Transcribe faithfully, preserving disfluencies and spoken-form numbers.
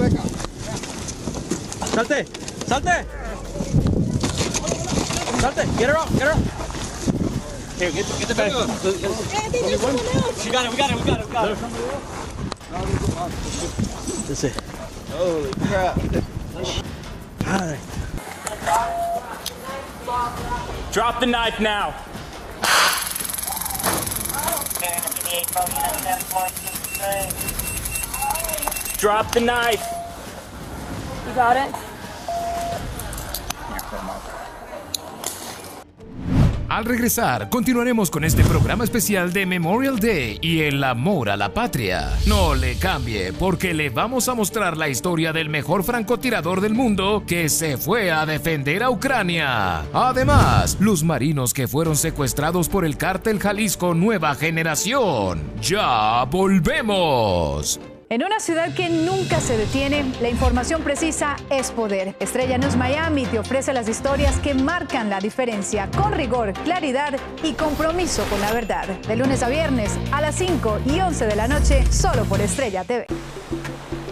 Salte, salte. Salte, get her up, get her up. Here, get, get the bag. Yeah, I think there's someone else. We got it, we got it, we got it, we got it. That's it. Holy crap. Alright. Drop the knife now. Drop the knife. You got it? Al regresar, continuaremos con este programa especial de Memorial Day y el amor a la patria. No le cambie, porque le vamos a mostrar la historia del mejor francotirador del mundo que se fue a defender a Ucrania. Además, los marinos que fueron secuestrados por el cártel Jalisco Nueva Generación. ¡Ya volvemos! En una ciudad que nunca se detiene, la información precisa es poder. Estrella News Miami te ofrece las historias que marcan la diferencia, con rigor, claridad y compromiso con la verdad. De lunes a viernes a las cinco y once de la noche, solo por Estrella T V.